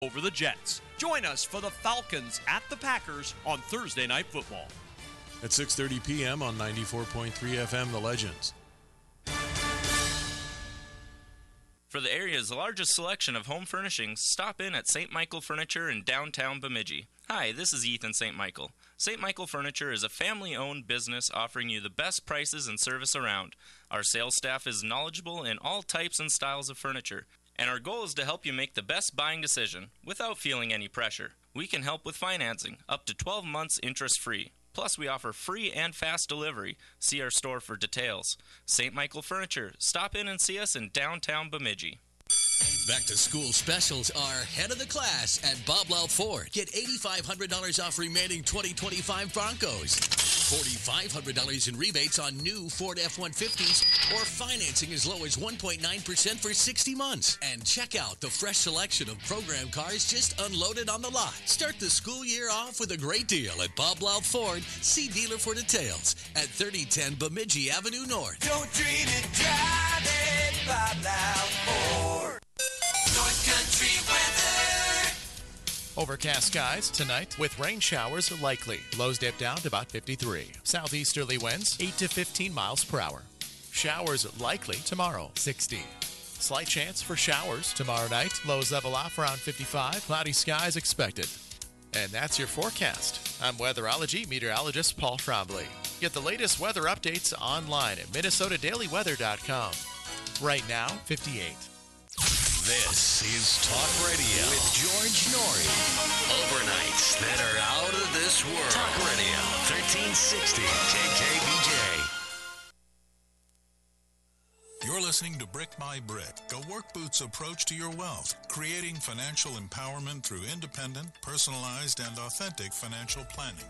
over the Jets. Join us for the Falcons at the Packers on Thursday Night Football. At 6:30 p.m. on 94.3 FM, The Legends. For the area's largest selection of home furnishings, stop in at St. Michael Furniture in downtown Bemidji. Hi, this is Ethan St. Michael. St. Michael Furniture is a family-owned business offering you the best prices and service around. Our sales staff is knowledgeable in all types and styles of furniture, and our goal is to help you make the best buying decision without feeling any pressure. We can help with financing, up to 12 months interest-free. Plus, we offer free and fast delivery. See our store for details. St. Michael Furniture. Stop in and see us in downtown Bemidji. Back to school specials are head of the class at Bob Loud Ford. Get $8,500 off remaining 2025 Broncos. $4,500 in rebates on new Ford F-150s or financing as low as 1.9% for 60 months. And check out the fresh selection of program cars just unloaded on the lot. Start the school year off with a great deal at Bob Loud Ford. See dealer for details at 3010 Bemidji Avenue North. Don't treat it, drive it, Bob Loud Ford. North Country weather. Overcast skies tonight with rain showers likely. Lows dip down to about 53. Southeasterly winds 8 to 15 miles per hour. Showers likely tomorrow, 60. Slight chance for showers tomorrow night. Lows level off around 55. Cloudy skies expected. And that's your forecast. I'm weatherology meteorologist Paul Trombley. Get the latest weather updates online at minnesotadailyweather.com. Right now, 58. This is Talk Radio with George Norrie. Overnights that are out of this world. Talk Radio, 1360 KKBJ. You're listening to Brick by Brick, a work boot's approach to your wealth, creating financial empowerment through independent, personalized, and authentic financial planning.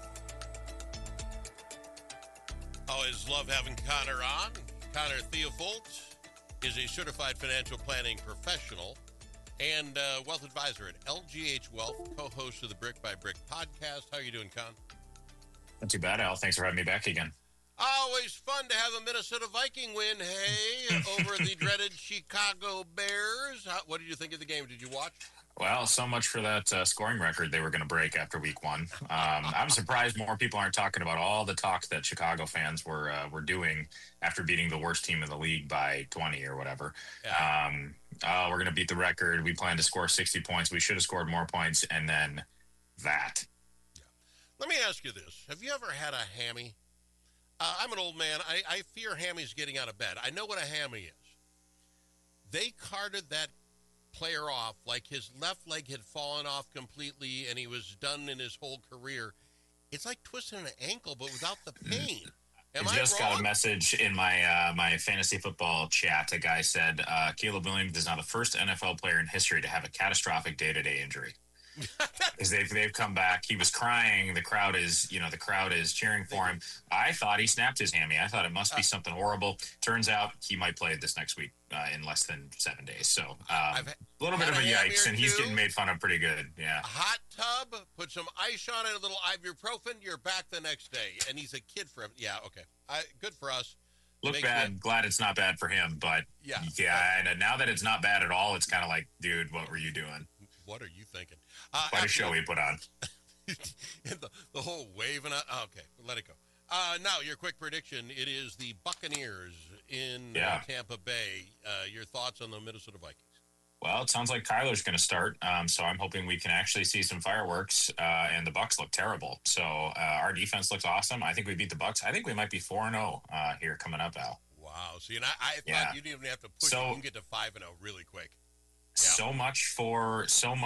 Always love having Connor on. Connor Theofolt is a certified financial planning professional and wealth advisor at LGH Wealth, co-host of the Brick by Brick podcast. How are you doing, Con? Not too bad, Al. Thanks for having me back again. Always fun to have a Minnesota Viking win, hey, over the dreaded Chicago Bears. What did you think of the game? Did you watch? Well, so much for that scoring record they were going to break after week one. I'm surprised more people aren't talking about all the talk that Chicago fans were doing after beating the worst team in the league by 20 or whatever. Yeah. We're going to beat the record. We plan to score 60 points. We should have scored more points. And then that. Yeah. Let me ask you this. Have you ever had a hammy? I'm an old man. I fear hammies getting out of bed. I know what a hammy is. They carted that player off like his left leg had fallen off completely and he was done in his whole career. It's like twisting an ankle, but without the pain. I just got a message in my my fantasy football chat. A guy said, Caleb Williams is now the first NFL player in history to have a catastrophic day-to-day injury. Because they've come back. He was crying. The crowd is cheering for him. I thought he snapped his hammy. I thought it must be something horrible. Turns out he might play this next week in less than 7 days. So a little bit of a yikes, and he's getting made fun of pretty good. Yeah. A hot tub, put some ice on it, a little ibuprofen. You're back the next day, and he's a kid for him. Yeah, okay. Good for us. Look bad. Glad it's not bad for him, but yeah. And now that it's not bad at all, it's kind of like, dude, what were you doing? What are you thinking? Quite a show he put on. the whole waving. Okay, let it go. Now, your quick prediction. It is the Buccaneers in Tampa Bay. Your thoughts on the Minnesota Vikings? Well, it sounds like Kyler's going to start, so I'm hoping we can actually see some fireworks, and the Bucs look terrible. So our defense looks awesome. I think we beat the Bucs. I think we might be 4-0 here coming up, Al. Wow. See, and I thought you didn't even have to push it. You can get to 5-0 really quick. Yeah. So much for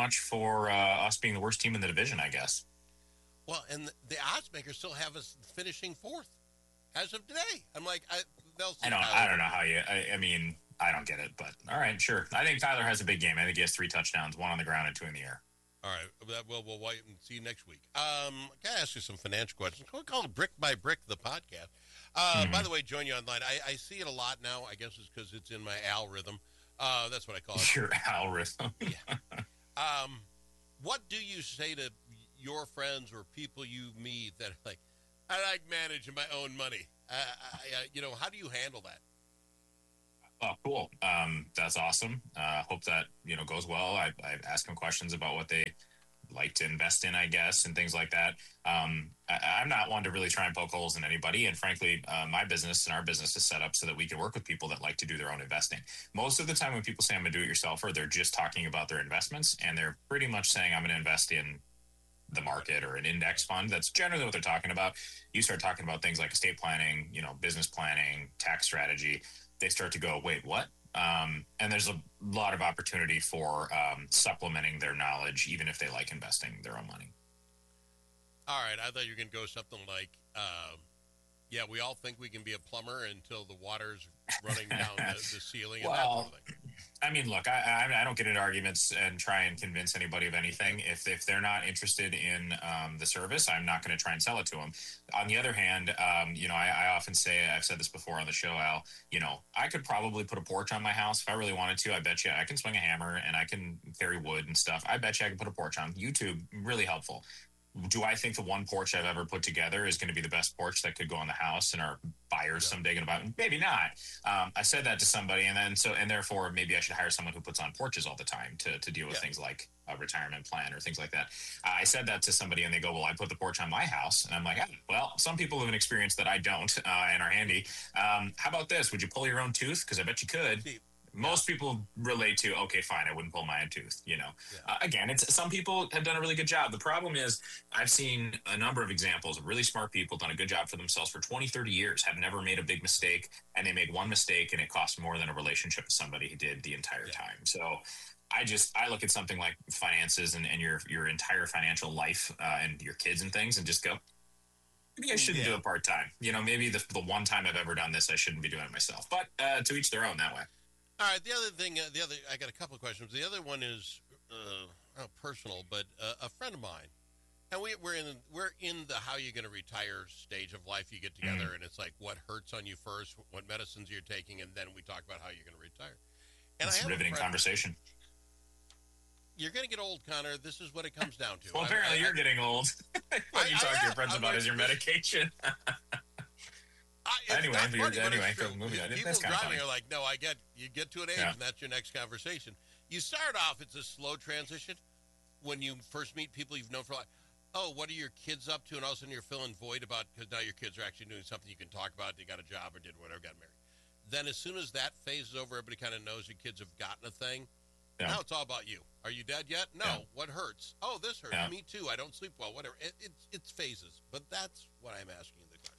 us being the worst team in the division, I guess. Well, and the odds makers still have us finishing fourth as of today. I'm like, I don't know how you. I mean, I don't get it, but all right, sure. I think Tyler has a big game. I think he has 3 touchdowns, 1 on the ground and 2 in the air. All right, we'll wait and see you next week. Can I ask you some financial questions? We'll call it Brick by Brick, the podcast. By the way, join you online. I see it a lot now. I guess it's because it's in my algorithm. That's what I call it. Your algorithm. Yeah. What do you say to your friends or people you meet that are like, I like managing my own money? How do you handle that? Oh, cool. That's awesome. Hope that, goes well. I ask them questions about what they like to invest in, I guess, and things like that. I'm not one to really try and poke holes in anybody. And frankly, my business and our business is set up so that we can work with people that like to do their own investing. Most of the time when people say I'm a do-it-yourselfer, they're just talking about their investments, and they're pretty much saying I'm going to invest in the market or an index fund. That's generally what they're talking about. You start talking about things like estate planning, business planning, tax strategy. They start to go, wait, what? And there's a lot of opportunity for supplementing their knowledge, even if they like investing their own money. All right. I thought you were going to go something like, we all think we can be a plumber until the water's running down the ceiling and that sort of thing. I mean, look, I don't get into arguments and try and convince anybody of anything. If they're not interested in the service, I'm not going to try and sell it to them. On the other hand, I often say, I've said this before on the show, Al, I could probably put a porch on my house if I really wanted to. I bet you I can swing a hammer and I can carry wood and stuff. I bet you I can put a porch on. YouTube, really helpful. Do I think the one porch I've ever put together is going to be the best porch that could go in the house and our buyers someday going to buy it? Maybe not. I said that to somebody, and therefore maybe I should hire someone who puts on porches all the time to deal with things like a retirement plan or things like that. I said that to somebody and they go, well, I put the porch on my house. And I'm like, well, some people have an experience that I don't and are handy. How about this? Would you pull your own tooth? Because I bet you could. Most people relate to, okay, fine, I wouldn't pull my own tooth, Again, some people have done a really good job. The problem is I've seen a number of examples of really smart people done a good job for themselves for 20, 30 years, have never made a big mistake, and they make one mistake and it costs more than a relationship with somebody who did the entire time. So I look at something like finances and your entire financial life and your kids and things and just go, maybe I shouldn't do it part-time. Maybe the one time I've ever done this, I shouldn't be doing it myself. But to each their own that way. All right. The other thing, I got a couple of questions. The other one is personal, but a friend of mine, and we're in the how you going to retire stage of life. You get together, and it's like what hurts on you first, what medicines you're taking, and then we talk about how you're going to retire. And that's a riveting conversation. You're going to get old, Connor. This is what it comes down to. Well, apparently you're getting old. What you talk to your friends about is your medication. Anyway, moving on. People driving are like, no, you get to an age, and that's your next conversation. You start off, it's a slow transition. When you first meet people you've known for a while, oh, what are your kids up to? And all of a sudden you're filling void about, because now your kids are actually doing something you can talk about. They got a job or did whatever, got married. Then as soon as that phase is over, everybody kind of knows your kids have gotten a thing. Yeah. Now it's all about you. Are you dead yet? No. Yeah. What hurts? Oh, this hurts. Yeah. Me too. I don't sleep well. Whatever. It's phases. But that's what I'm asking the question.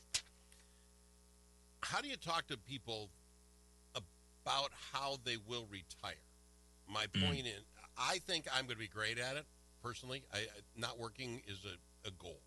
How do you talk to people about how they will retire? My point is, I think I'm going to be great at it, personally. Not working is a goal.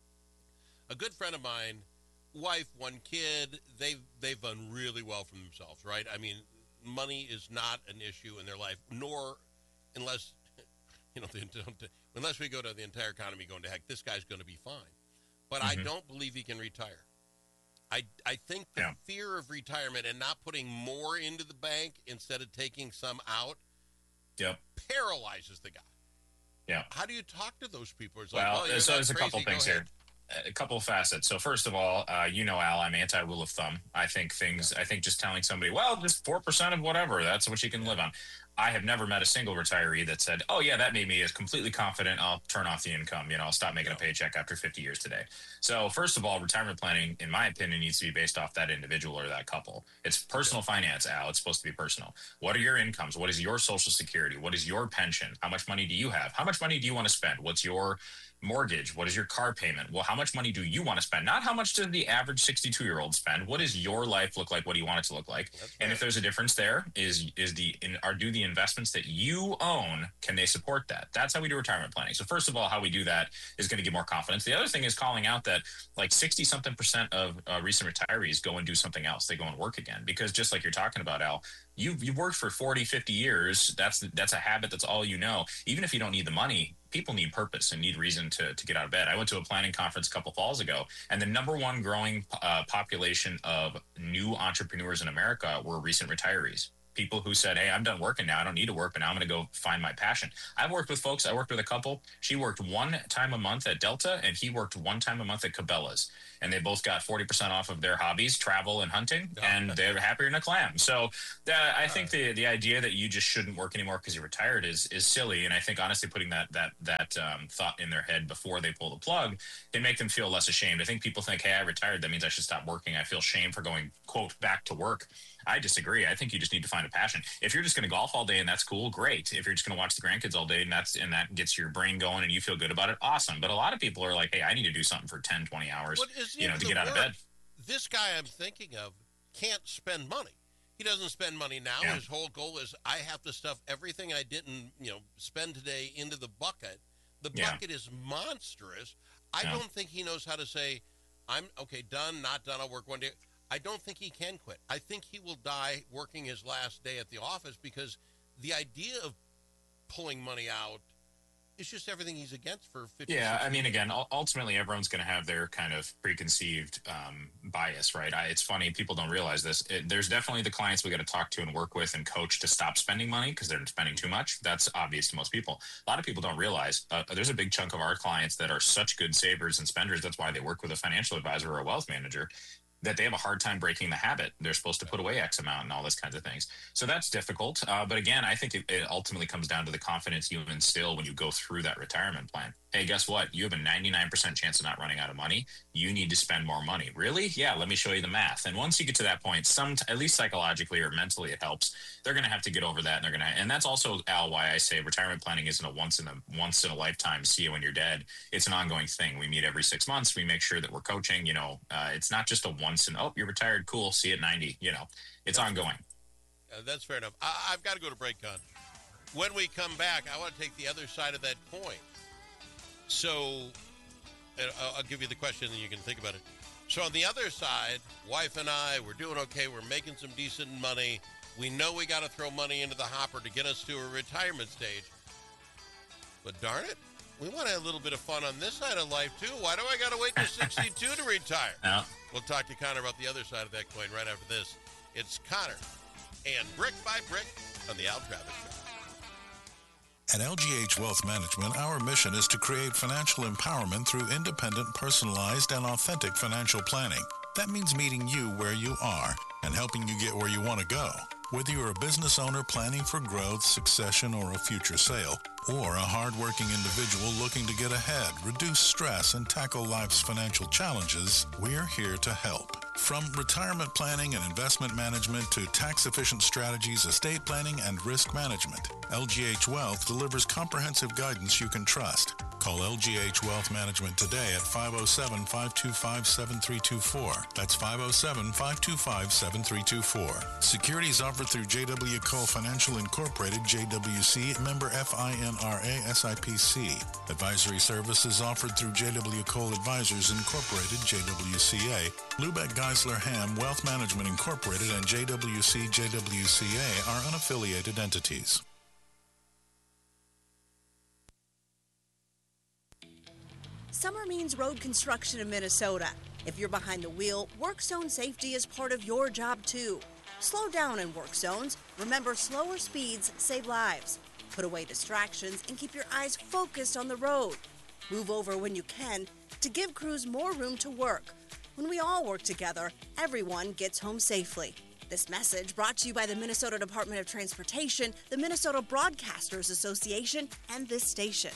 A good friend of mine, wife, one kid, they've done really well for themselves, right? I mean, money is not an issue in their life, nor unless, unless we go to the entire economy going to heck, this guy's going to be fine. But I don't believe he can retire. I think the fear of retirement and not putting more into the bank instead of taking some out paralyzes the guy. Yeah. How do you talk to those people? It's like, so there's a couple things here. A couple of facets. So first of all, Al, I'm anti-rule of thumb. I think just telling somebody, well, just 4% of whatever, that's what you can live on. I have never met a single retiree that said, oh, yeah, that made me as completely confident I'll turn off the income. I'll stop making a paycheck after 50 years today. So first of all, retirement planning, in my opinion, needs to be based off that individual or that couple. It's personal finance, Al. It's supposed to be personal. What are your incomes? What is your Social Security? What is your pension? How much money do you have? How much money do you want to spend? What's your mortgage? What is your car payment? Well, how much money do you want to spend? Not how much does the average 62-year-old spend? What does your life look like? What do you want it to look like? And if there's a difference there, do the investments that you own, can they support that? That's how we do retirement planning. So first of all, how we do that is going to give more confidence. The other thing is calling out that like 60-something% of recent retirees go and do something else. They go and work again, because just like you're talking about, Al, you've worked for 40, 50 years. That's a habit. That's all you know. Even if you don't need the money, people need purpose and need reason to get out of bed. I went to a planning conference a couple falls ago, and the number one growing population of new entrepreneurs in America were recent retirees. people who said, hey, I'm done working now. I don't need to work, but now I'm going to go find my passion. I've worked with folks. I worked with a couple. She worked one time a month at Delta, and he worked one time a month at Cabela's. And they both got 40% off of their hobbies, travel and hunting, and they're happier than a clam. So I think the idea that you just shouldn't work anymore because you're retired is silly. And I think, honestly, putting that thought in their head before they pull the plug can make them feel less ashamed. I think people think, hey, I retired. That means I should stop working. I feel shame for going, quote, back to work. I disagree. I think you just need to find a passion. If you're just going to golf all day and that's cool, great. If you're just going to watch the grandkids all day and that gets your brain going and you feel good about it, awesome. But a lot of people are like, hey, I need to do something for 10, 20 hours, to get out of bed. This guy I'm thinking of can't spend money. He doesn't spend money now. Yeah. His whole goal is I have to stuff everything I didn't, spend today into the bucket. The bucket is monstrous. I don't think he knows how to say, I'm okay, done, not done, I'll work one day. I don't think he can quit. I think he will die working his last day at the office because the idea of pulling money out is just everything he's against for 50 years. Yeah, I mean, again, ultimately everyone's going to have their kind of preconceived bias, right? It's funny, people don't realize this. There's definitely the clients we got to talk to and work with and coach to stop spending money because they're spending too much. That's obvious to most people. A lot of people don't realize there's a big chunk of our clients that are such good savers and spenders. That's why they work with a financial advisor or a wealth manager, that they have a hard time breaking the habit. They're supposed to put away X amount and all those kinds of things. So that's difficult. But again, I think it ultimately comes down to the confidence you instill when you go through that retirement plan. Hey, guess what? You have a 99% chance of not running out of money. You need to spend more money. Really? Yeah, let me show you the math. And once you get to that point, at least psychologically or mentally it helps. They're going to have to get over that. And that's also, Al, why I say retirement planning isn't a once in a lifetime, see you when you're dead. It's an ongoing thing. We meet every 6 months. We make sure that we're coaching. It's not just a once and, oh, you're retired. Cool. See you at 90. It's ongoing. That's fair enough. I've got to go to break, Con. When we come back, I want to take the other side of that coin. So I'll give you the question and you can think about it. So on the other side, wife and I, we're doing okay. We're making some decent money. We know we got to throw money into the hopper to get us to a retirement stage. But darn it, we want to have a little bit of fun on this side of life, too. Why do I got to wait till 62 to retire? No. We'll talk to Connor about the other side of that coin right after this. It's Connor and Brick by Brick on the Al Travis Show. At LGH Wealth Management, our mission is to create financial empowerment through independent, personalized, and authentic financial planning. That means meeting you where you are and helping you get where you want to go. Whether you're a business owner planning for growth, succession, or a future sale, or a hardworking individual looking to get ahead, reduce stress, and tackle life's financial challenges, we're here to help. From retirement planning and investment management to tax-efficient strategies, estate planning, and risk management, LGH Wealth delivers comprehensive guidance you can trust. Call LGH Wealth Management today at 507-525-7324. That's 507-525-7324. Securities offered through J.W. Cole Financial Incorporated, JWC, member FINRA SIPC. Advisory services offered through J.W. Cole Advisors Incorporated, JWCA. Lubeck Geisler Ham Wealth Management Incorporated and JWC JWCA are unaffiliated entities. Summer means road construction in Minnesota. If you're behind the wheel, work zone safety is part of your job too. Slow down in work zones. Remember, slower speeds save lives. Put away distractions and keep your eyes focused on the road. Move over when you can to give crews more room to work. When we all work together, everyone gets home safely. This message brought to you by the Minnesota Department of Transportation, the Minnesota Broadcasters Association, and this station.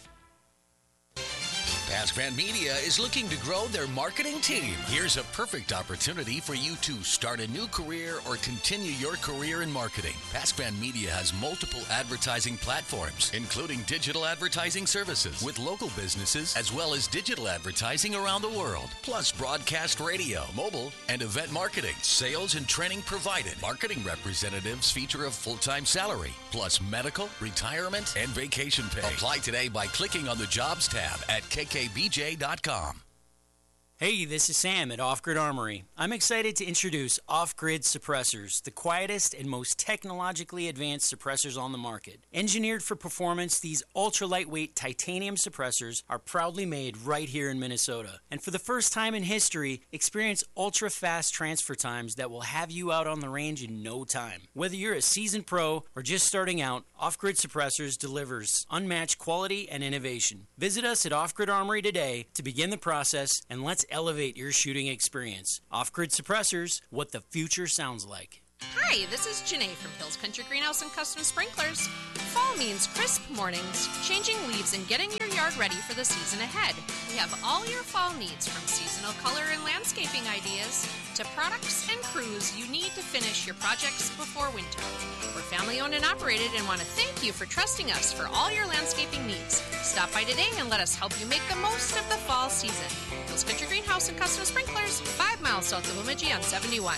Pascran Media is looking to grow their marketing team. Here's a perfect opportunity for you to start a new career or continue your career in marketing. Pascran Media has multiple advertising platforms, including digital advertising services with local businesses, as well as digital advertising around the world, plus broadcast radio, mobile, and event marketing. Sales and training provided. Marketing representatives feature a full-time salary, plus medical, retirement, and vacation pay. Apply today by clicking on the Jobs tab at KKBJ.com. Hey, this is Sam at Off Grid Armory. I'm excited to introduce Off Grid Suppressors, the quietest and most technologically advanced suppressors on the market. Engineered for performance, these ultra-lightweight titanium suppressors are proudly made right here in Minnesota. And for the first time in history, experience ultra-fast transfer times that will have you out on the range in no time. Whether you're a seasoned pro or just starting out, Off Grid Suppressors delivers unmatched quality and innovation. Visit us at Off Grid Armory today to begin the process, and let's elevate your shooting experience. Off-Grid Suppressors, what the future sounds like. Hi, this is Janae from Hills Country Greenhouse and Custom Sprinklers. Fall means crisp mornings, changing leaves, and getting your yard ready for the season ahead. We have all your fall needs, from seasonal color and landscaping ideas to products and crews you need to finish your projects before winter. We're family owned and operated and want to thank you for trusting us for all your landscaping needs. Stop by today and let us help you make the most of the fall season. Hills Country Greenhouse and Custom Sprinklers, 5 miles south of Bemidji on 71.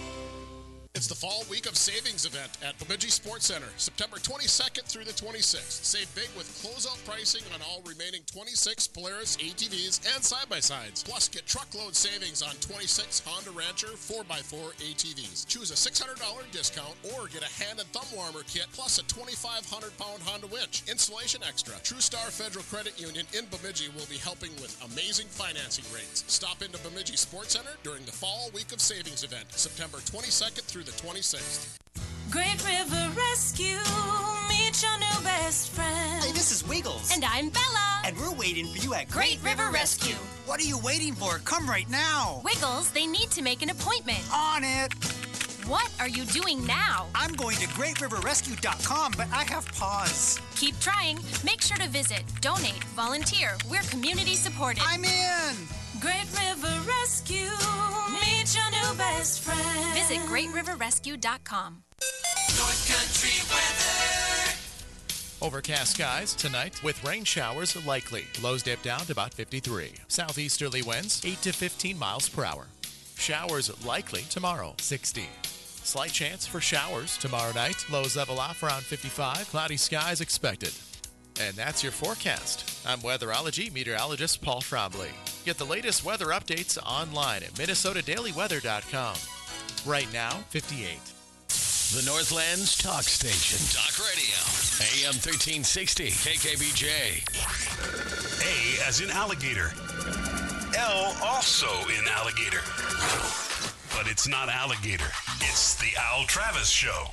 It's the Fall Week of Savings event at Bemidji Sports Center, September 22nd through the 26th. Save big with closeout pricing on all remaining 26 Polaris ATVs and side-by-sides. Plus, get truckload savings on 26 Honda Rancher 4x4 ATVs. Choose a $600 discount or get a hand and thumb warmer kit plus a 2,500-pound Honda winch. Installation extra. TrueStar Federal Credit Union in Bemidji will be helping with amazing financing rates. Stop into Bemidji Sports Center during the Fall Week of Savings event, September 22nd through the 26th. Great River Rescue, meet your new best friend. Hey, this is Wiggles. And I'm Bella. And we're waiting for you at Great River Rescue. What are you waiting for? Come right now. Wiggles, they need to make an appointment. On it. What are you doing now? I'm going to GreatRiverRescue.com, but I have pause. Keep trying. Make sure to visit, donate, volunteer. We're community supported. I'm in. Great River Rescue, meet your new best friend. Visit GreatRiverRescue.com. North Country weather. Overcast skies tonight with rain showers likely. Lows dip down to about 53. Southeasterly winds 8 to 15 miles per hour. Showers likely tomorrow, 60. Slight chance for showers tomorrow night. Lows level off around 55. Cloudy skies expected. And that's your forecast. I'm weatherology meteorologist Paul Trombley. Get the latest weather updates online at MinnesotaDailyWeather.com. Right now, 58. The Northland's talk station. Talk radio. AM 1360. KKBJ. A as in alligator. L also in alligator. But it's not alligator. It's the Al Travis Show.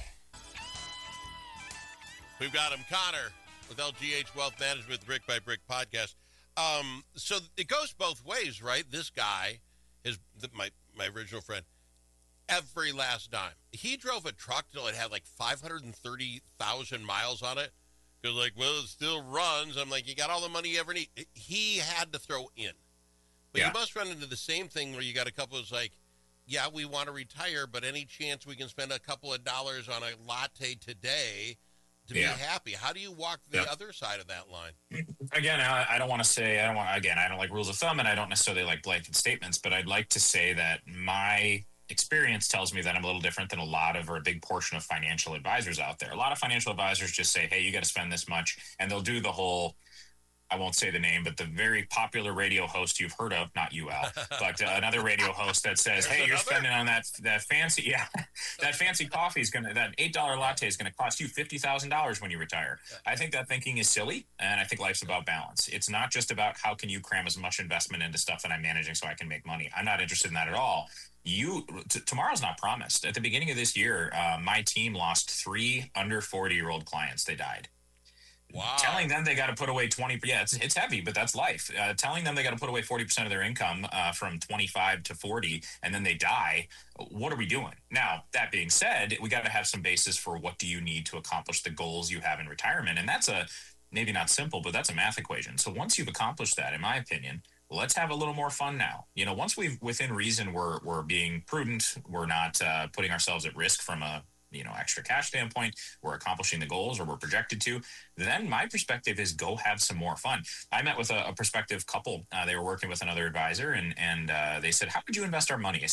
We've got him, Connor, with LGH Wealth Management, the Brick by Brick podcast. So it goes both ways, right? This guy, my original friend, every last dime. He drove a truck till it had like 530,000 miles on it. Because it still runs. I'm like, you got all the money you ever need. He had to throw in. But you must run into the same thing where you got a couple of like, yeah, we want to retire, but any chance we can spend a couple of dollars on a latte today to be happy? How do you walk the other side of that line? Again, I don't like rules of thumb, and I don't necessarily like blanket statements, but I'd like to say that my experience tells me that I'm a little different than a big portion of financial advisors out there. A lot of financial advisors just say, hey, you got to spend this much, and they'll do the whole, I won't say the name, but the very popular radio host you've heard of, not you, Al, but another radio host that says, hey, you're spending on that fancy, that fancy coffee that $8 latte is going to cost you $50,000 when you retire. I think that thinking is silly, and I think life's about balance. It's not just about how can you cram as much investment into stuff that I'm managing so I can make money. I'm not interested in that at all. Tomorrow's not promised. At the beginning of this year, my team lost 3 under 40-year-old clients. They died. Wow. Telling them they got to put away 20%. Yeah, it's heavy, but that's life. Telling them they got to put away 40% of their income from 25 to 40, and then they die. What are we doing? Now, that being said, we got to have some basis for what do you need to accomplish the goals you have in retirement. And that's maybe not simple, but that's a math equation. So once you've accomplished that, in my opinion, let's have a little more fun now. Once within reason, we're being prudent. We're not putting ourselves at risk from a extra cash standpoint, we're accomplishing the goals or we're projected to, then my perspective is go have some more fun. I met with a prospective couple. They were working with another advisor and they said, how could you invest our money? I said,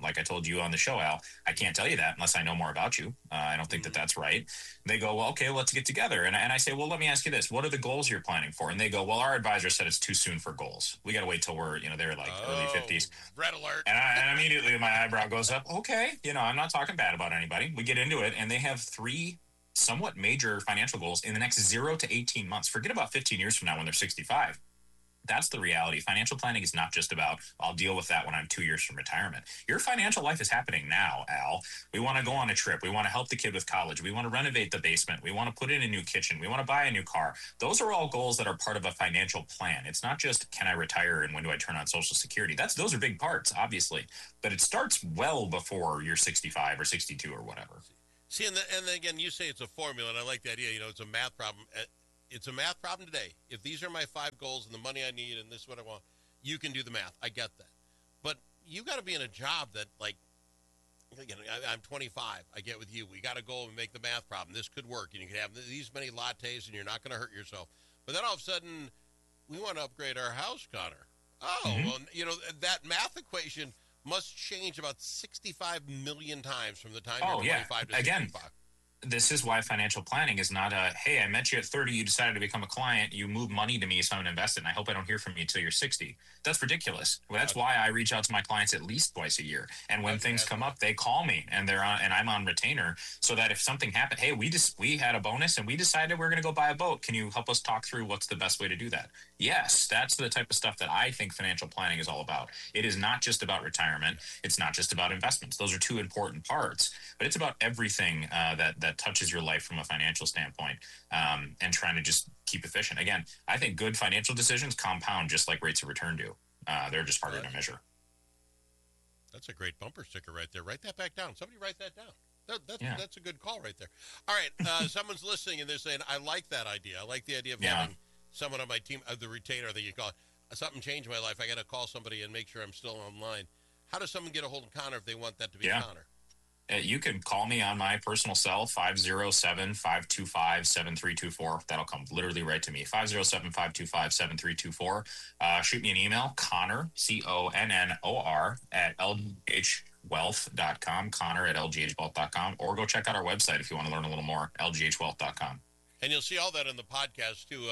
like I told you on the show, Al, I can't tell you that unless I know more about you. I don't think that that's right. They go, well, okay, let's get together. And I say, well, let me ask you this. What are the goals you're planning for? And they go, well, our advisor said it's too soon for goals. We got to wait till we're, they're like early 50s. Red alert. And immediately my eyebrow goes up. Okay. I'm not talking bad about anybody. We get into it, and they have 3 somewhat major financial goals in the next 0 to 18 months. Forget about 15 years from now when they're 65. That's the reality. Financial planning is not just about, I'll deal with that when I'm 2 years from retirement. Your financial life is happening now, Al. We want to go on a trip. We want to help the kid with college. We want to renovate the basement. We want to put in a new kitchen. We want to buy a new car. Those are all goals that are part of a financial plan. It's not just, can I retire and when do I turn on Social Security? Those are big parts, obviously. But it starts well before you're 65 or 62 or whatever. See, and then again, you say it's a formula, and I like the idea. It's a math problem. It's a math problem today. If these are my 5 goals and the money I need and this is what I want, you can do the math. I get that. But you got to be in a job that, like, again, I'm 25. I get with you. We got to go and make the math problem. This could work. And you can have these many lattes and you're not going to hurt yourself. But then all of a sudden, we want to upgrade our house, Connor. Oh, well, that math equation must change about 65 million times from the time you're 25 to 65. This is why financial planning is not a, hey, I met you at 30, you decided to become a client, you move money to me, so I'm going to invest it, and I hope I don't hear from you until you're 60. That's ridiculous. Well, that's why I reach out to my clients at least twice a year. And when things come up, they call me, and I'm on retainer, so that if something happened, hey, we had a bonus, and we decided we're going to go buy a boat. Can you help us talk through what's the best way to do that? Yes, that's the type of stuff that I think financial planning is all about. It is not just about retirement. It's not just about investments. Those are 2 important parts, but it's about everything that touches your life from a financial standpoint, and trying to just keep efficient. Again, I think good financial decisions compound just like rates of return do. They're just harder to measure. That's a great bumper sticker right there. Write that back down. Somebody write that down. That's a good call right there. All right, someone's listening and they're saying, I like that idea. I like the idea of having someone on my team, the retainer that you call it. Something changed my life. I got to call somebody and make sure I'm still online. How does someone get a hold of Connor if they want that to be Connor? You can call me on my personal cell, 507-525-7324. That'll come literally right to me, 507-525-7324. Shoot me an email, Connor, CONNOR, at lghwealth.com, Connor at lghwealth.com, or go check out our website if you want to learn a little more, lghwealth.com. And you'll see all that in the podcast, too.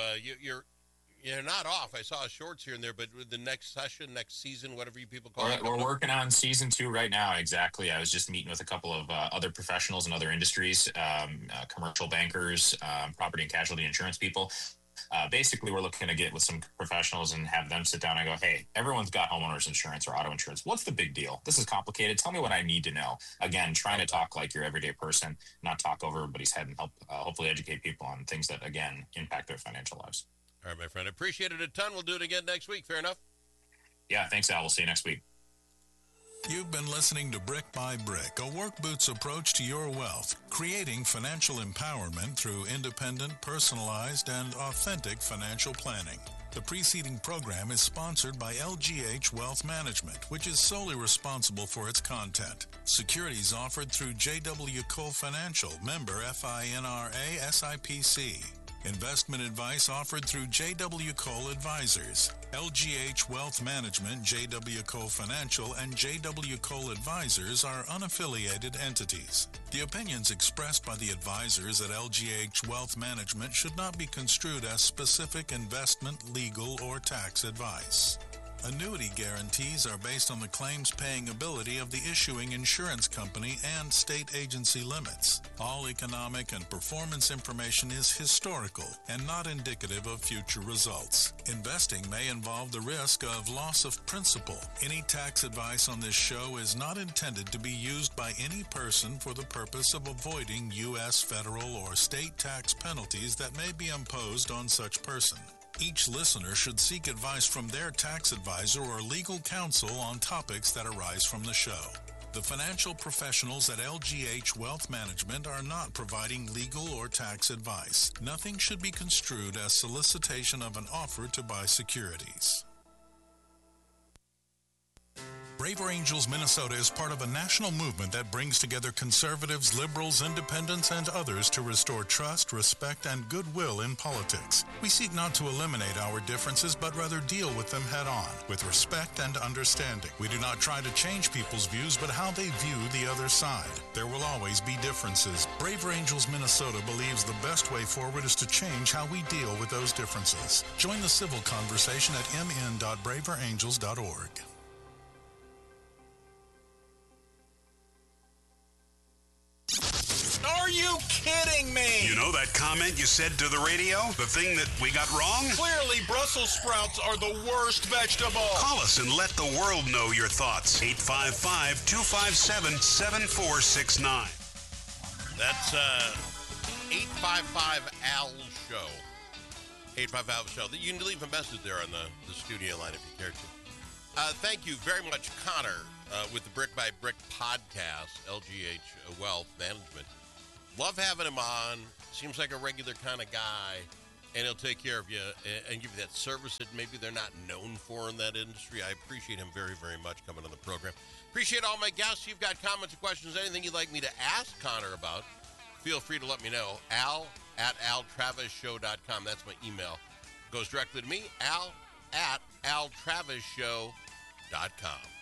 You're not off. I saw shorts here and there, but the next session, next season, whatever you people call it. We're working on season 2 right now. Exactly. I was just meeting with a couple of other professionals in other industries, commercial bankers, property and casualty insurance people. Basically, we're looking to get with some professionals and have them sit down and go, hey, everyone's got homeowners insurance or auto insurance. What's the big deal? This is complicated. Tell me what I need to know. Again, trying to talk like your everyday person, not talk over everybody's head, and help hopefully educate people on things that, again, impact their financial lives. All right, my friend. Appreciate it a ton. We'll do it again next week. Fair enough? Yeah, thanks, Al. We'll see you next week. You've been listening to Brick by Brick, a work boots approach to your wealth, creating financial empowerment through independent, personalized, and authentic financial planning. The preceding program is sponsored by LGH Wealth Management, which is solely responsible for its content. Securities offered through JW Cole Financial, member FINRA SIPC. Investment advice offered through J.W. Cole Advisors. LGH Wealth Management, J.W. Cole Financial, and J.W. Cole Advisors are unaffiliated entities. The opinions expressed by the advisors at LGH Wealth Management should not be construed as specific investment, legal, or tax advice. Annuity guarantees are based on the claims-paying ability of the issuing insurance company and state agency limits. All economic and performance information is historical and not indicative of future results. Investing may involve the risk of loss of principal. Any tax advice on this show is not intended to be used by any person for the purpose of avoiding U.S. federal or state tax penalties that may be imposed on such person. Each listener should seek advice from their tax advisor or legal counsel on topics that arise from the show. The financial professionals at LGH Wealth Management are not providing legal or tax advice. Nothing should be construed as solicitation of an offer to buy securities. Brave Braver Angels Minnesota is part of a national movement that brings together conservatives, liberals, independents, and others to restore trust, respect, and goodwill in politics. We seek not to eliminate our differences, but rather deal with them head on, with respect and understanding. We do not try to change people's views, but how they view the other side. There will always be differences. Braver Angels Minnesota believes the best way forward is to change how we deal with those differences. Join the civil conversation at mn.braverangels.org. Are you kidding me? You know that comment you said to the radio? The thing that we got wrong? Clearly, Brussels sprouts are the worst vegetable. Call us and let the world know your thoughts. 855-257-7469. That's 855-AL-SHOW. 855-AL-SHOW. You can leave a message there on the studio line if you care to. Thank you very much, Connor, with the Brick by Brick podcast, LGH Wealth Management. Love having him on. Seems like a regular kind of guy, and he'll take care of you and give you that service that maybe they're not known for in that industry. I appreciate him very, very much coming on the program. Appreciate all my guests. You've got comments or questions, anything you'd like me to ask Connor about, feel free to let me know. Al@altravisshow.com. That's my email. Goes directly to me, Al@altravisshow.com.